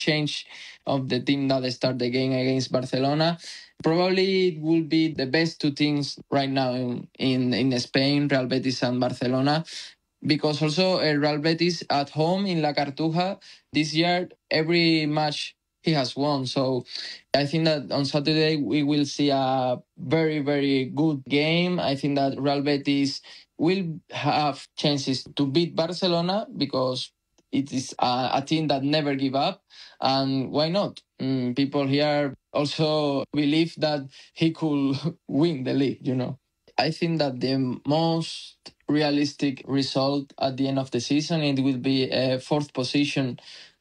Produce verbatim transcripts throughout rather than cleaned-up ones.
change of the team that start the game against Barcelona. Probably it will be the best two teams right now in, in, in Spain, Real Betis and Barcelona. Because also uh, Real Betis at home in La Cartuja, this year, every match he has won. So I think that on Saturday we will see a very, very good game. I think that Real Betis will have chances to beat Barcelona because it is a, a team that never give up. And why not? Mm, people here also believe that he could win the league, you know. I think that the most realistic result at the end of the season, it will be a fourth position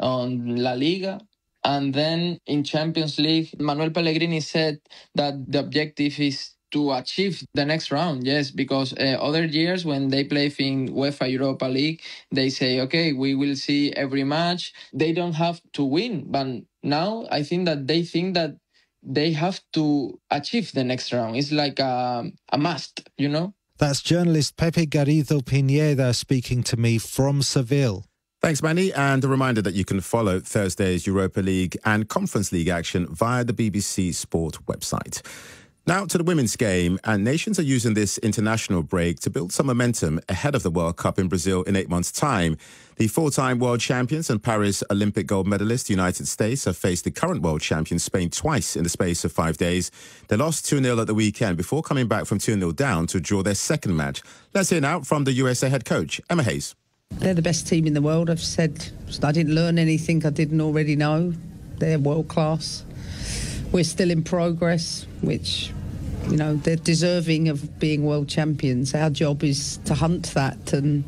on La Liga. And then in Champions League, Manuel Pellegrini said that the objective is to achieve the next round. Yes, because uh, other years when they play in UEFA Europa League, they say, okay, we will see every match. They don't have to win. But now I think that they think that they have to achieve the next round. It's like a, a must, you know? That's journalist Pepe Garrido Pineda speaking to me from Seville. Thanks, Manny. And a reminder that you can follow Thursday's Europa League and Conference League action via the B B C Sport website. Now to the women's game, and nations are using this international break to build some momentum ahead of the World Cup in Brazil in eight months' time. The four-time world champions and Paris Olympic gold medalist United States have faced the current world champion Spain twice in the space of five days. They lost two nil at the weekend before coming back from two nil down to draw their second match. Let's hear now from the U S A head coach, Emma Hayes. They're the best team in the world. I've said I didn't learn anything I didn't already know. They're world class. We're still in progress, which, you know, they're deserving of being world champions. Our job is to hunt that, and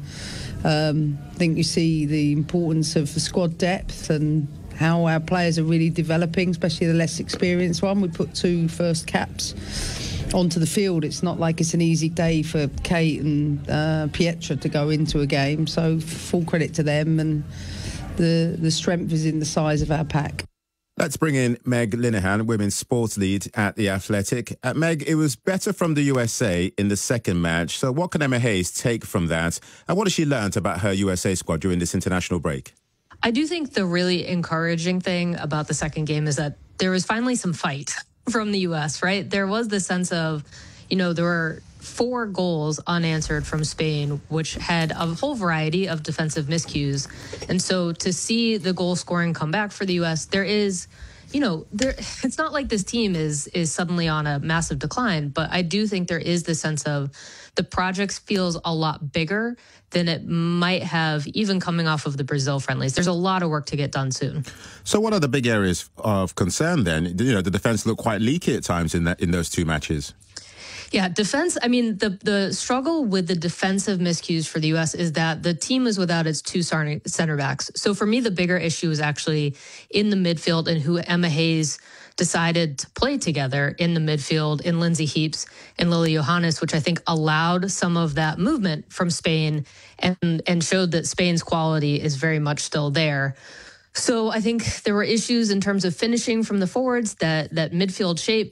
um, I think you see the importance of the squad depth and how our players are really developing, especially the less experienced one. We put two first caps onto the field. It's not like it's an easy day for Kate and uh, Pietra to go into a game, so full credit to them, and the, the strength is in the size of our pack. Let's bring in Meg Linehan, women's sports lead at The Athletic. Uh, Meg, it was better from the U S A in the second match. So what can Emma Hayes take from that? And what has she learnt about her U S A squad during this international break? I do think the really encouraging thing about the second game is that there was finally some fight from the U S, right? There was the sense of, you know, there were four goals unanswered from Spain, which had a whole variety of defensive miscues. And so to see the goal scoring come back for the U S, there is, you know, there. It's not like this team is is suddenly on a massive decline, but I do think there is this sense of the project feels a lot bigger than it might have even coming off of the Brazil friendlies. There's a lot of work to get done soon. So what are the big areas of concern then? You know, the defense looked quite leaky at times in that in those two matches. Yeah, defense, I mean, the the struggle with the defensive miscues for the U S is that the team is without its two center backs. So for me, the bigger issue is actually in the midfield and who Emma Hayes decided to play together in the midfield in Lindsay Heaps and Lily Johannes, which I think allowed some of that movement from Spain and, and showed that Spain's quality is very much still there. So I think there were issues in terms of finishing from the forwards, that that midfield shape,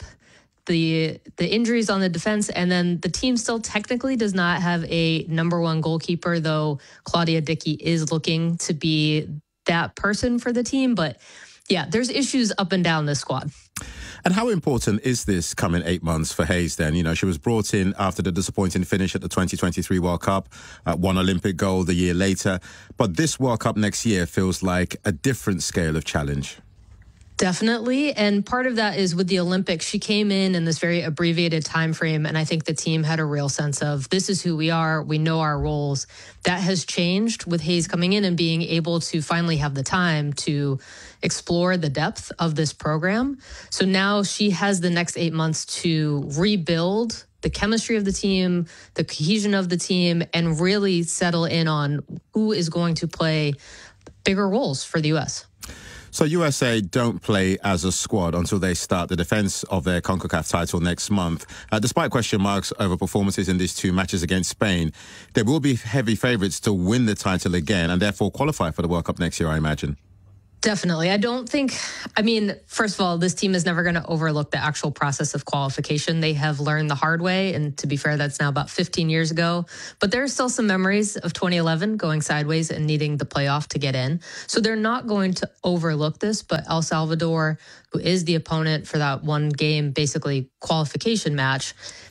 the the injuries on the defense, and then the team still technically does not have a number one goalkeeper, though Claudia Dickey is looking to be that person for the team. But yeah, there's issues up and down this squad. And how important is this coming eight months for Hayes then? You know, she was brought in after the disappointing finish at the twenty twenty-three World Cup, uh, won Olympic gold a year later. But this World Cup next year feels like a different scale of challenge. Definitely. And part of that is with the Olympics. She came in in this very abbreviated time frame, and I think the team had a real sense of this is who we are. We know our roles. That has changed with Hayes coming in and being able to finally have the time to explore the depth of this program. So now she has the next eight months to rebuild the chemistry of the team, the cohesion of the team, and really settle in on who is going to play bigger roles for the U S. So U S A don't play as a squad until they start the defence of their CONCACAF title next month. Uh, despite question marks over performances in these two matches against Spain, they will be heavy favourites to win the title again and therefore qualify for the World Cup next year, I imagine. Definitely. I don't think, I mean, first of all, this team is never going to overlook the actual process of qualification. They have learned the hard way. And to be fair, that's now about fifteen years ago. But there are still some memories of twenty eleven going sideways and needing the playoff to get in. So they're not going to overlook this. But El Salvador, who is the opponent for that one game, basically qualification match,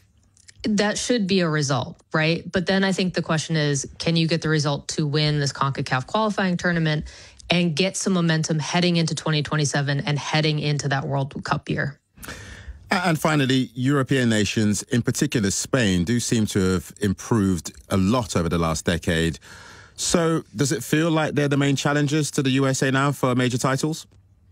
that should be a result, right? But then I think the question is, can you get the result to win this CONCACAF qualifying tournament and get some momentum heading into twenty twenty-seven and heading into that World Cup year? And finally, European nations, in particular Spain, do seem to have improved a lot over the last decade. So does it feel like they're the main challengers to the U S A now for major titles?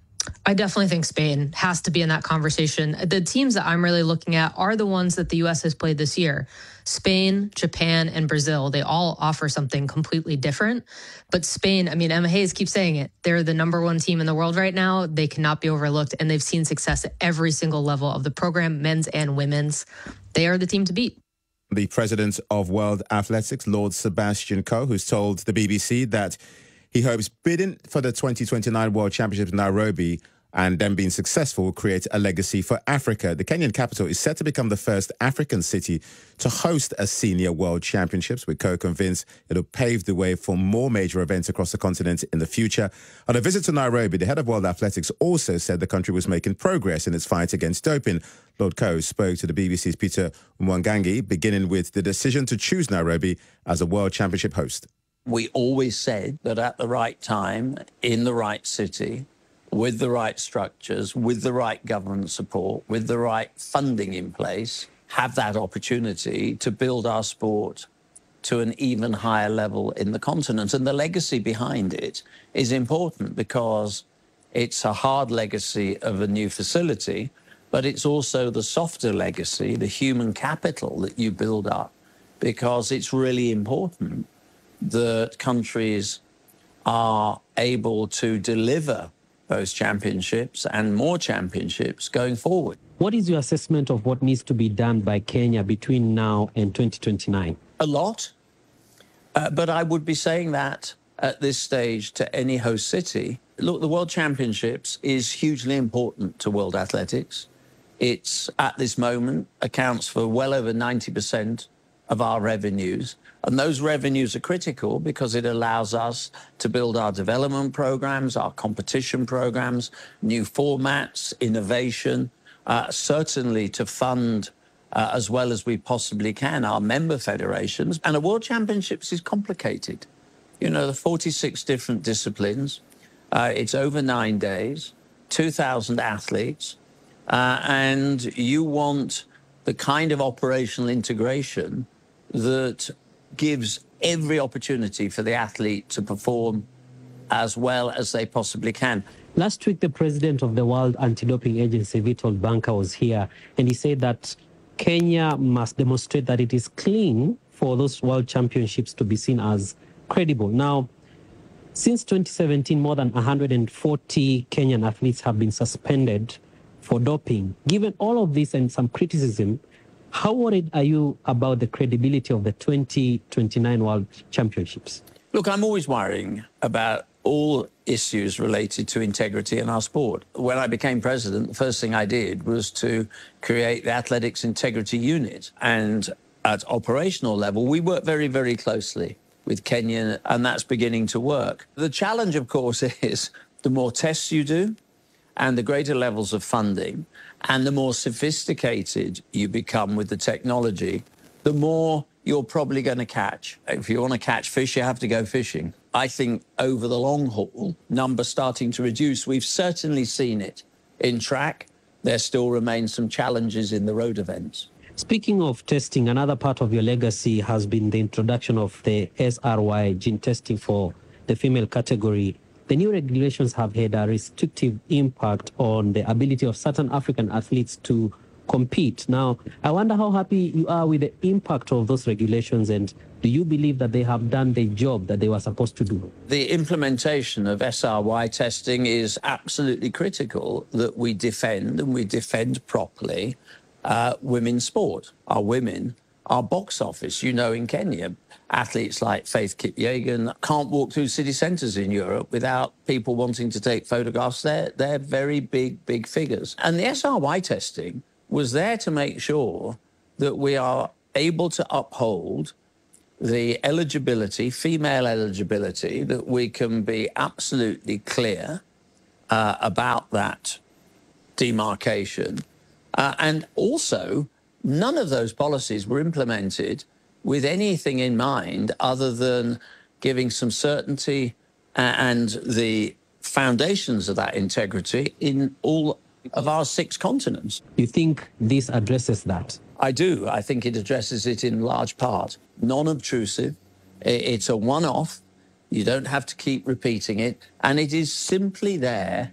I definitely think Spain has to be in that conversation. The teams that I'm really looking at are the ones that the U S has played this year. Spain, Japan, and Brazil, they all offer something completely different. But Spain, I mean, Emma Hayes keeps saying it. They're the number one team in the world right now. They cannot be overlooked, and they've seen success at every single level of the program, men's and women's. They are the team to beat. The president of World Athletics, Lord Sebastian Coe, who's told the B B C that he hopes bidding for the twenty twenty-nine World Championships in Nairobi and then being successful will create a legacy for Africa. The Kenyan capital is set to become the first African city to host a senior World Championships, with Coe convinced it'll pave the way for more major events across the continent in the future. On a visit to Nairobi, the head of World Athletics also said the country was making progress in its fight against doping. Lord Coe spoke to the B B C's Peter Mwangangi, beginning with the decision to choose Nairobi as a World Championship host. We always said that at the right time, in the right city, with the right structures, with the right government support, with the right funding in place, have that opportunity to build our sport to an even higher level in the continent. And the legacy behind it is important because it's a hard legacy of a new facility, but it's also the softer legacy, the human capital that you build up, because it's really important that countries are able to deliver those championships and more championships going forward. What is your assessment of what needs to be done by Kenya between now and twenty twenty-nine? A lot, uh, but I would be saying that at this stage to any host city. Look, the World Championships is hugely important to world athletics. It's, at this moment, accounts for well over ninety percent of our revenues. And those revenues are critical because it allows us to build our development programs, our competition programs, new formats, innovation, uh, certainly to fund uh, as well as we possibly can our member federations. And a World Championships is complicated. You know, the forty-six different disciplines. Uh, it's over nine days, two thousand athletes, uh, and you want the kind of operational integration that gives every opportunity for the athlete to perform as well as they possibly can. Last week, the president of the World Anti-Doping Agency, Vitold Banka, was here, and he said that Kenya must demonstrate that it is clean for those World Championships to be seen as credible. Now, since twenty seventeen, more than one hundred forty Kenyan athletes have been suspended for doping. Given all of this and some criticism, how worried are you about the credibility of the twenty twenty-nine World Championships? Look, I'm always worrying about all issues related to integrity in our sport. When I became president, the first thing I did was to create the Athletics Integrity Unit. And at operational level, we work very, very closely with Kenya, and that's beginning to work. The challenge, of course, is the more tests you do and the greater levels of funding, and the more sophisticated you become with the technology, the more you're probably going to catch. If you want to catch fish, you have to go fishing. I think over the long haul, numbers starting to reduce. We've certainly seen it in track. There still remain some challenges in the road events. Speaking of testing, another part of your legacy has been the introduction of the S R Y gene testing for the female category. The new regulations have had a restrictive impact on the ability of certain African athletes to compete. Now, I wonder how happy you are with the impact of those regulations, and do you believe that they have done the job that they were supposed to do? The implementation of S R Y testing is absolutely critical, that we defend, and we defend properly, uh, women's sport. Our women our box office. You know, in Kenya, athletes like Faith Kipyegon can't walk through city centres in Europe without people wanting to take photographs. They're, they're very big, big figures. And the S R Y testing was there to make sure that we are able to uphold the eligibility, female eligibility, that we can be absolutely clear uh, about that demarcation. Uh, and also, none of those policies were implemented with anything in mind other than giving some certainty and the foundations of that integrity in all of our six continents. You think this addresses that? I do. I think it addresses it in large part. Non-obtrusive. It's a one-off. You don't have to keep repeating it. And it is simply there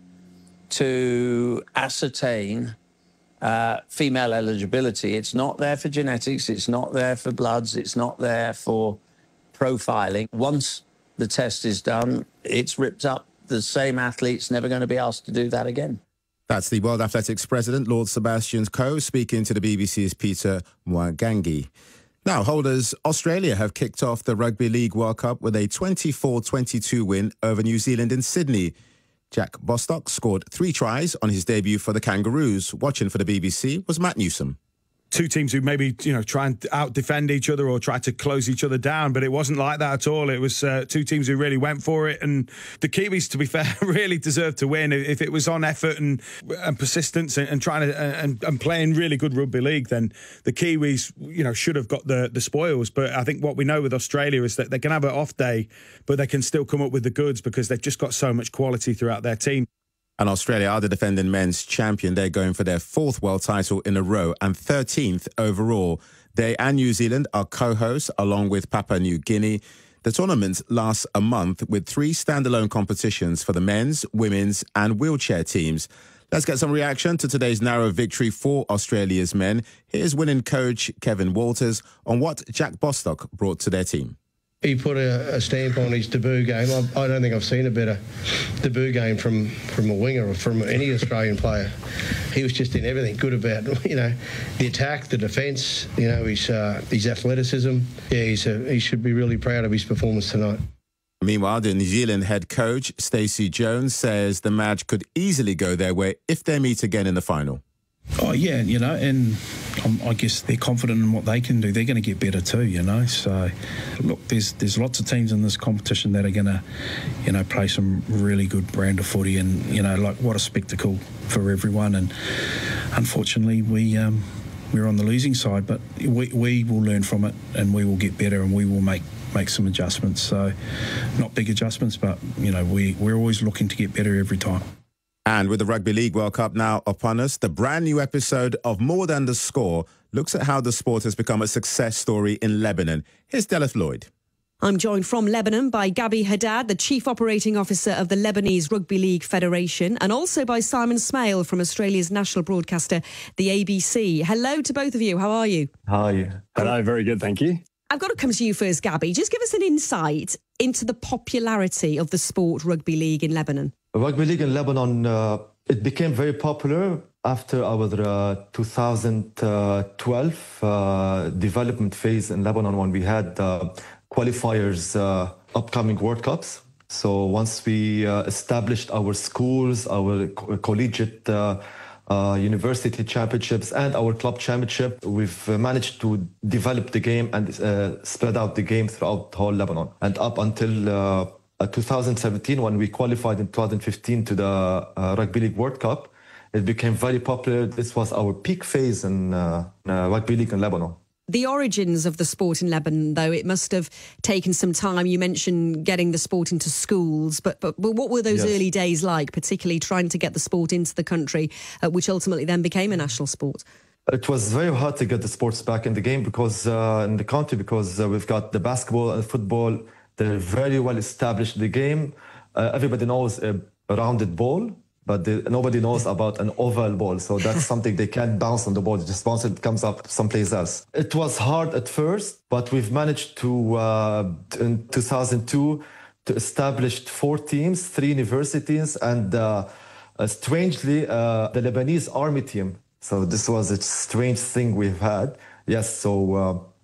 to ascertain uh, female eligibility. It's not there for genetics. It's not there for bloods. It's not there for profiling. Once the test is done, it's ripped up. The same athlete's never going to be asked to do that again. That's the World Athletics President, Lord Sebastian Coe, speaking to the B B C's Peter Mwangangi. Now, holders Australia have kicked off the Rugby League World Cup with a twenty-four twenty-two win over New Zealand in Sydney. Jack Bostock scored three tries on his debut for the Kangaroos. Watching for the B B C was Matt Newsom. Two teams who maybe, you know, try and out-defend each other or try to close each other down, but it wasn't like that at all. It was uh, two teams who really went for it, and the Kiwis, to be fair, really deserved to win. If it was on effort and, and persistence and, and trying to and, and playing really good rugby league, then the Kiwis, you know, should have got the, the spoils. But I think what we know with Australia is that they can have an off day, but they can still come up with the goods because they've just got so much quality throughout their team. And Australia are the defending men's champion. They're going for their fourth world title in a row and thirteenth overall. They and New Zealand are co-hosts along with Papua New Guinea. The tournament lasts a month with three standalone competitions for the men's, women's and wheelchair teams. Let's get some reaction to today's narrow victory for Australia's men. Here's winning coach Kevin Walters on what Jack Bostock brought to their team. He put a, a stamp on his debut game. I, I don't think I've seen a better debut game from, from a winger or from any Australian player. He was just in everything good about, you know, the attack, the defence, you know, his uh, his athleticism. Yeah, he's a, he should be really proud of his performance tonight. Meanwhile, the New Zealand head coach, Stacey Jones, says the match could easily go their way if they meet again in the final. Oh, yeah, you know, and um, I guess they're confident in what they can do. They're going to get better too, you know. So, look, there's there's lots of teams in this competition that are going to, you know, play some really good brand of footy, and, you know, like, what a spectacle for everyone. And unfortunately, we, um, we're on the losing side, but we, we will learn from it and we will get better and we will make, make some adjustments. So, not big adjustments, but, you know, we, we're always looking to get better every time. And with the Rugby League World Cup now upon us, the brand new episode of More Than the Score looks at how the sport has become a success story in Lebanon. Here's Delith Lloyd. I'm joined from Lebanon by Gabi Haddad, the Chief Operating Officer of the Lebanese Rugby League Federation, and also by Simon Smale from Australia's national broadcaster, the A B C. Hello to both of you. How are you? Hi. Hello, very good, thank you. I've got to come to you first, Gabi. Just give us an insight into the popularity of the sport rugby league in Lebanon. Rugby league in Lebanon, uh, it became very popular after our uh, two thousand twelve uh, development phase in Lebanon, when we had uh, qualifiers uh, upcoming World Cups. So once we uh, established our schools, our co- collegiate uh, uh, university championships and our club championship, we've uh, managed to develop the game and uh, spread out the game throughout the whole Lebanon. And up until uh, Uh, twenty seventeen, when we qualified in twenty fifteen to the uh, Rugby League World Cup, it became very popular. This was our peak phase in uh, uh, Rugby League in Lebanon. The origins of the sport in Lebanon, though, it must have taken some time. You mentioned getting the sport into schools, but but, but what were those yes. early days like, particularly trying to get the sport into the country, uh, which ultimately then became a national sport? It was very hard to get the sports back in the game because uh, in the country, because uh, we've got the basketball and football. They're very well established in the game. Uh, everybody knows a, a rounded ball, but the, nobody knows about an oval ball. So that's something they can't bounce on the ball. Just bounce it, comes up someplace else. It was hard at first, but we've managed to, uh, in two thousand two, to establish four teams, three universities, and uh, uh, strangely, uh, the Lebanese army team. So this was a strange thing we've had. Yes, so... Uh,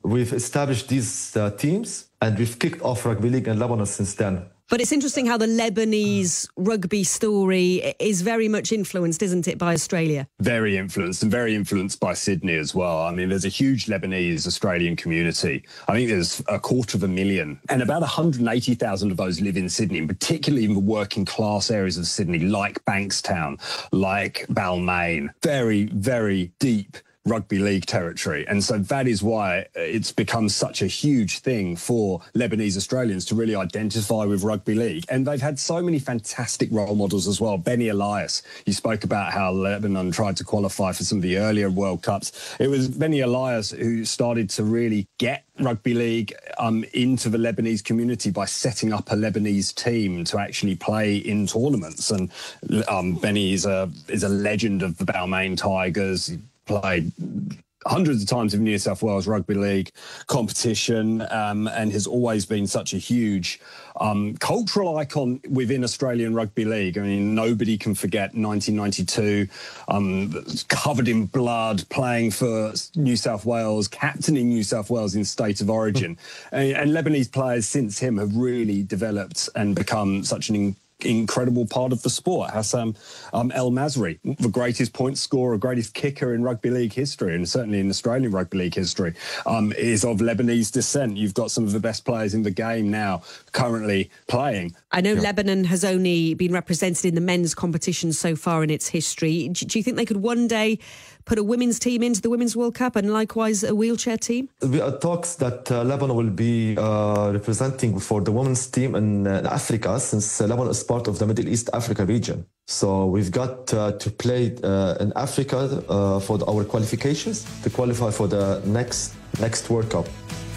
we've established these uh, teams, and we've kicked off rugby league in Lebanon since then. But it's interesting how the Lebanese rugby story is very much influenced, isn't it, by Australia? Very influenced, and very influenced by Sydney as well. I mean, there's a huge Lebanese Australian community. I think there's a quarter of a million, and about one hundred eighty thousand of those live in Sydney, and particularly in the working class areas of Sydney, like Bankstown, like Balmain. Very, very deep rugby league territory. And so that is why it's become such a huge thing for Lebanese Australians to really identify with rugby league. And they've had so many fantastic role models as well. Benny Elias, you spoke about how Lebanon tried to qualify for some of the earlier World Cups. It was Benny Elias who started to really get rugby league um, into the Lebanese community by setting up a Lebanese team to actually play in tournaments. And um, Benny is a, is a legend of the Balmain Tigers. He played hundreds of times in New South Wales Rugby League competition um, and has always been such a huge um, cultural icon within Australian Rugby League. I mean, nobody can forget nineteen ninety-two, um, covered in blood, playing for New South Wales, captaining New South Wales in State of Origin. and, and Lebanese players since him have really developed and become such an incredible part of the sport. Hassam um, El Masri, the greatest point scorer, greatest kicker in rugby league history, and certainly in Australian rugby league history, um, is of Lebanese descent. You've got some of the best players in the game now currently playing. I know yeah. Lebanon has only been represented in the men's competition so far in its history. Do you think they could one day put a women's team into the Women's World Cup and likewise a wheelchair team? We are talks that uh, Lebanon will be uh, representing for the women's team in uh, Africa, since uh, Lebanon is part of the Middle East Africa region. So we've got uh, to play uh, in Africa uh, for the, our qualifications to qualify for the next next World Cup.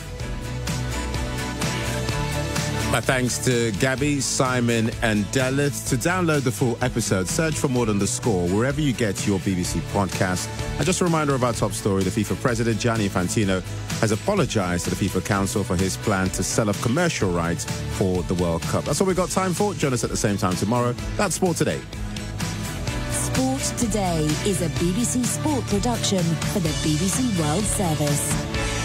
My thanks to Gabby, Simon and Delith. To download the full episode, search for More Than the Score wherever you get your B B C podcast. And just a reminder of our top story, the FIFA president, Gianni Infantino, has apologised to the FIFA Council for his plan to sell off commercial rights for the World Cup. That's all we've got time for. Join us at the same time tomorrow. That's Sport Today. Sport Today is a B B C Sport production for the B B C World Service.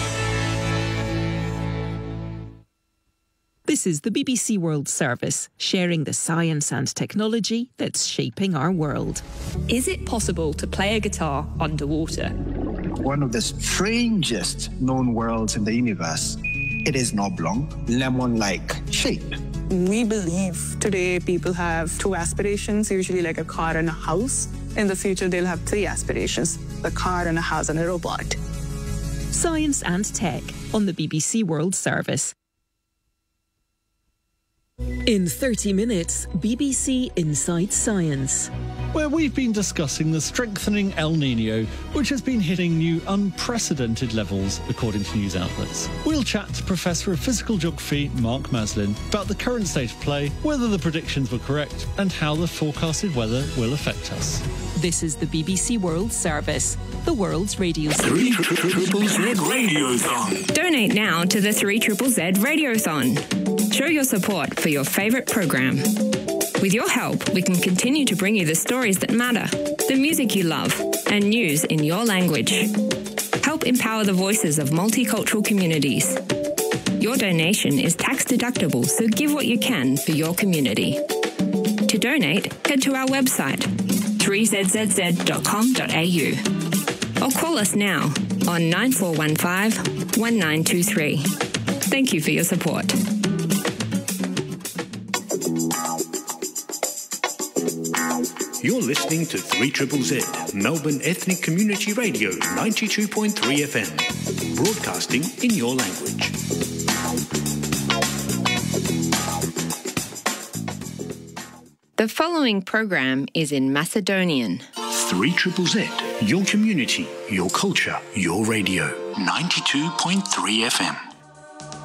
This is the B B C World Service, sharing the science and technology that's shaping our world. Is it possible to play a guitar underwater? One of the strangest known worlds in the universe. It is an oblong, lemon-like shape. We believe today people have two aspirations, usually like a car and a house. In the future, they'll have three aspirations, a car and a house and a robot. Science and tech on the B B C World Service. In thirty minutes, B B C Inside Science. Where we've been discussing the strengthening El Niño, which has been hitting new unprecedented levels, according to news outlets. We'll chat to Professor of Physical Geography Mark Maslin about the current state of play, whether the predictions were correct, and how the forecasted weather will affect us. This is the B B C World Service, the world's radio three Triple Z Radiothon. Donate now to the three Triple Z Radiothon. Show your support for your favourite programme. With your help, we can continue to bring you the stories that matter, the music you love, and news in your language. Help empower the voices of multicultural communities. Your donation is tax deductible, so give what you can for your community. To donate, head to our website, three z z z dot com dot a u, or call us now on nine four one five, one nine two three. Thank you for your support. You're listening to three Triple Z, Melbourne Ethnic Community Radio, ninety-two point three F M, broadcasting in your language. The following program is in Macedonian. three Triple Z, your community, your culture, your radio, ninety-two point three F M.